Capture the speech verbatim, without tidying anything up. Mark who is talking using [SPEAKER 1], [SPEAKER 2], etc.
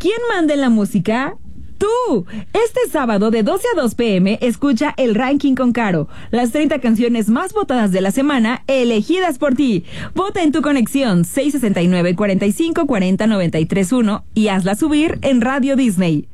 [SPEAKER 1] ¿Quién manda en la música? ¡Tú! Este sábado de doce a dos pm escucha el ranking con Caro. Las treinta canciones más votadas de la semana, elegidas por ti. Vota en tu conexión seis sesenta y nueve, cuarenta y cinco, cuarenta, noventa y tres uno y hazla subir en Radio Disney.